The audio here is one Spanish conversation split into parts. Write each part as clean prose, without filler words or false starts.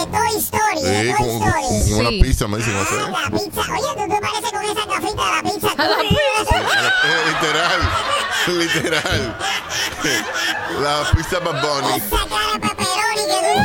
Toy Story. De Toy Story. Con una pizza, me dicen, no sé. La pizza. Oye, tú te pareces con esa cafita de la pizza. Literal. La pizza Bad Bunny. Esa cara de pepperoni que tú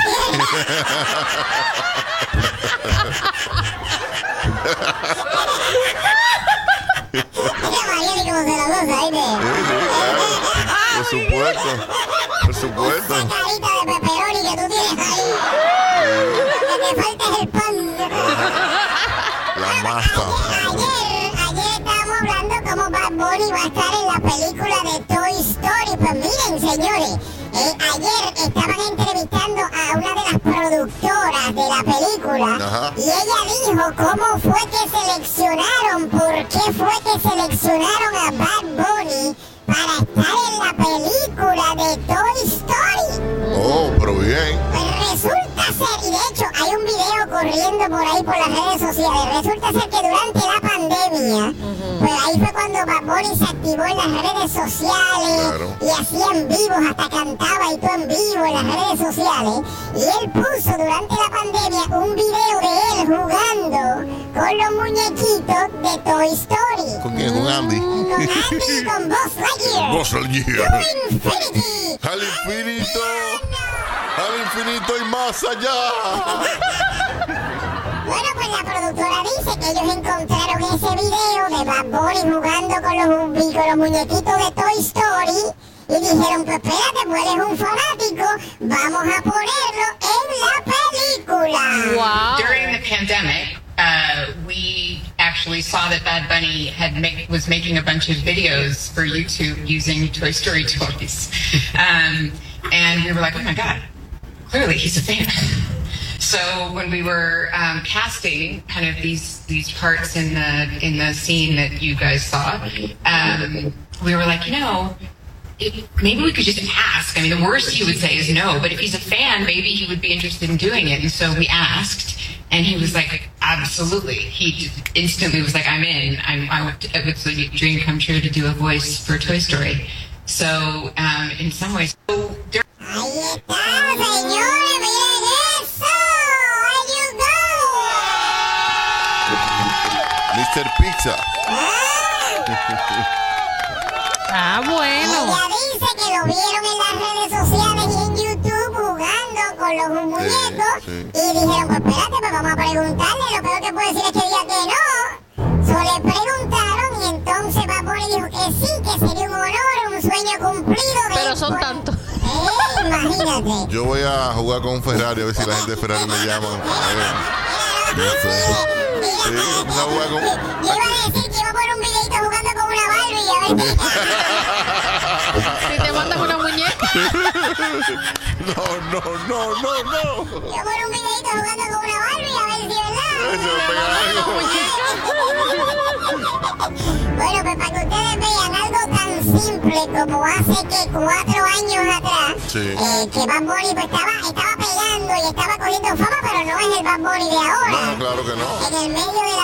tienes. Mira, Marieli, como se lo goza, ¿viste? Por supuesto. Esa carita de pepperoni que tú tienes ahí. Lo que te falta es el pan. La masa. Ayer estábamos hablando cómo Bad Bunny va a estar en la película de Toy Story. Pues miren, señores, ayer estaban entrevistando a una de las productoras de la película. Ajá. Y ella dijo cómo fue que seleccionaron, por qué fue que seleccionaron a Bad Bunny para estar en la película de Toy Story. Oh, pero bien. Pues resulta ser, y de hecho hay un video corriendo por ahí por las redes sociales, resulta ser que durante la pandemia, pues ahí fue cuando Bad Bunny se activó en las redes sociales, claro, y hacía en vivos, hasta cantaba y todo en vivo en las redes sociales, y él puso durante la pandemia un video de él jugando con los muñequitos de Toy Story. ¿Con quién? ¿Con Andy? Con Andy y con Buzz Lightyear. Buzz Lightyear. To infinity. Al infinito y más allá. Bueno, pues la productora dice que ellos encontraron ese video de Bad Bunny jugando con los muñequitos de Toy Story y dijeron, pues espérate, pues eres un fanático, vamos a ponerlo en la película. Wow. During the pandemic, we actually saw that Bad Bunny was making a bunch of videos for YouTube using Toy Story toys. And we were like, oh my God, clearly he's a fan. So when we were casting kind of these parts in the scene that you guys saw, we were like, maybe we could just ask. I mean, the worst he would say is no, but if he's a fan, maybe he would be interested in doing it. And so we asked, and he was like, absolutely. He instantly was like, I'm in. It's a dream come true to do a voice for Toy Story. So, in some ways... Ahí está, señores, miren eso. There you go. Mr. Pizza. Bueno. Ella dice que lo vieron en las redes sociales y en YouTube jugando con los muñecos. Sí. Y dijeron, pues espérate, pues vamos a preguntarle. Lo peor que puede decir es que diga que no. So le preguntaron y entonces Bad Bunny dijo que sí, que sería un honor, un sueño cumplido. Pero son tantos. Imagínate. Yo voy a jugar con un Ferrari a ver si la gente de Ferrari me llama. No sé. Sí, una jugar con... Yo iba a decir que iba a poner un videito jugando con una Barbie a ver Si te mandan una muñeca. No. Yo pongo un videito jugando con una Barbie a ver si es verdad. Bueno, pues para que ustedes vean algo tan simple como hace que 4 años atrás, sí, que Bad Bunny pues, estaba pegando y estaba cogiendo fama, pero no es el Bad Bunny de ahora. No, claro que no. En el medio de la